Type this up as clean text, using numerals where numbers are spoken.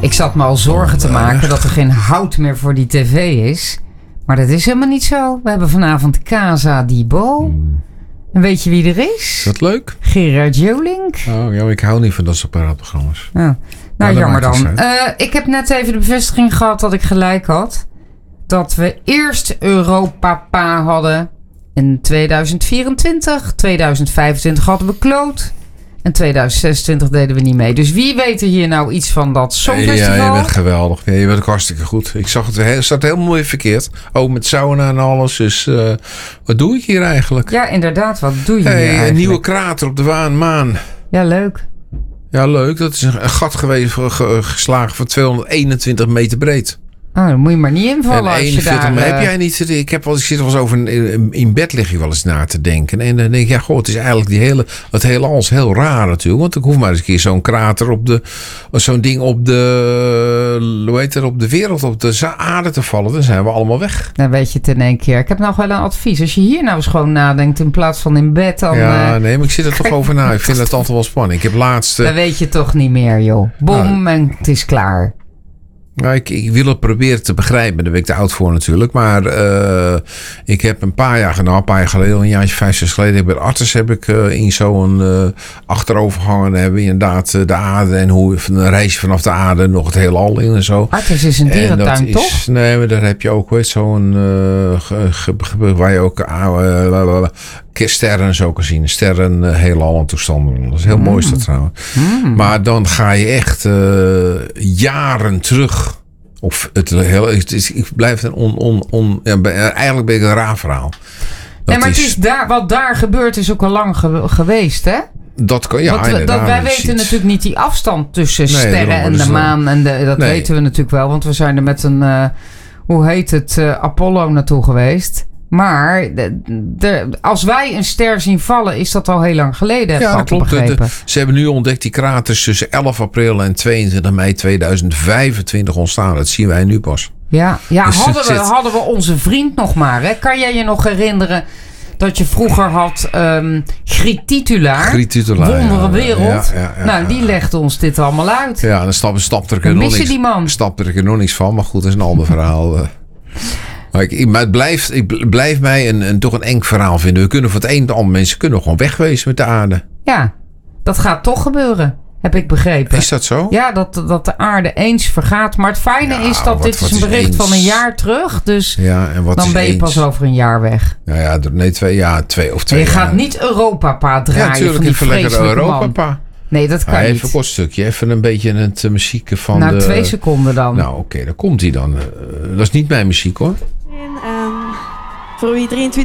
Ik zat me al zorgen te maken dat er geen hout meer voor die tv is. Maar dat is helemaal niet zo. We hebben vanavond Casa di Bo. En weet je wie er is? Is dat leuk? Gerard Joling. Oh ja, ik hou niet van dat soort praatprogramma's. Ja. Nou, jammer dan. Ik heb net even de bevestiging gehad dat ik gelijk had. Dat we eerst Europa hadden in 2024. 2025 hadden we Kloot. En 2026 deden we niet mee. Dus wie weet er hier nou iets van dat Songfestival? Ja, je bent geweldig. Ja, je bent ook hartstikke goed. Ik zag het staat helemaal mooi verkeerd. Ook met sauna en alles. Dus wat doe ik hier eigenlijk? Ja, inderdaad. Wat doe je hier eigenlijk? Een nieuwe krater op de maan. Ja, leuk. Ja, leuk. Dat is een gat geweest geslagen van 221 meter breed. Oh, dan moet je maar niet invallen als je daar... Maar heb jij niet... Ik zit wel eens over in bed lig je wel eens na te denken. En dan denk ik, ja, goh, het is eigenlijk het heelal is heel raar natuurlijk. Want ik hoef maar eens een keer zo'n krater zo'n ding op de wereld, op de aarde te vallen. Dan zijn we allemaal weg. Dan weet je het in één keer. Ik heb nog wel een advies. Als je hier nou eens gewoon nadenkt in plaats van in bed, dan... Ja, nee, maar ik zit er toch over na. Ik vind het altijd wel spannend. Ik heb laatst... Dan weet je toch niet meer, joh. Bom, en het is klaar. Nou, ik wil het proberen te begrijpen. Daar ben ik te oud voor natuurlijk. Maar ik heb een paar jaar geleden, een jaartje 5, 6 geleden, bij Artis in zo'n achteroverhanger hebben we inderdaad de aarde en hoe een reisje vanaf de aarde nog het heelal in en zo. Artis is een dierentuin, toch? Nee, maar daar heb je ook zo'n waar je ook sterren en zo kan zien. Sterren, heelal en toestanden. Dat is heel mooi is dat trouwens. Maar dan ga je echt jaren terug. Of ik blijf eigenlijk ben ik een raar verhaal. Nee, maar het is wat daar gebeurt is ook al lang geweest, hè? Dat kan, ja. Wij weten natuurlijk niet die afstand tussen sterren en de maan. En dat weten we natuurlijk wel, want we zijn er met een, Apollo naartoe geweest. Maar als wij een ster zien vallen, is dat al heel lang geleden. Ja, dat klopt. Ze hebben nu ontdekt die kraters tussen 11 april en 22 mei 2025 ontstaan. Dat zien wij nu pas. Ja, dus hadden we onze vriend nog maar. Hè? Kan jij je nog herinneren dat je vroeger had Griet Titulaar, Wondere Wereld. Ja, die legde ons dit allemaal uit. Ja, dan stapte er nog niks van. Maar goed, dat is een ander verhaal. Maar het blijft mij toch een eng verhaal vinden. We kunnen voor het een en ander mensen kunnen gewoon wegwezen met de aarde. Ja, dat gaat toch gebeuren, heb ik begrepen. Is dat zo? Ja, dat de aarde eens vergaat. Maar het fijne is dat dit is een bericht van een jaar terug. Dus dan ben je pas over een jaar weg. Ja, nee, 2 jaar. 2 of 2 jaar. Je gaat niet Europa-pa draaien. Ja, natuurlijk. Even lekker Europa-pa. Nee, dat kan niet. Even een kort stukje. Even een beetje het muziek van 2 seconden dan. Nou, oké, daar komt hij dan. Dat is niet mijn muziek, hoor. Voor wie 23